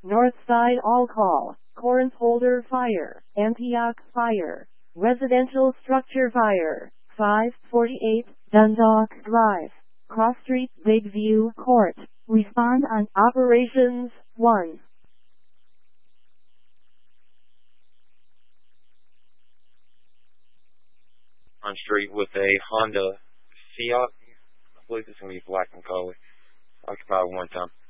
Northside All Call, Corinth Holder Fire, Antioch Fire, Residential Structure Fire, 548 Dundalk Drive, Cross Street, Lakeview Court. Respond on Operations 1. On street with a Honda Fiat. I believe it's going to be black in color. Occupied one time.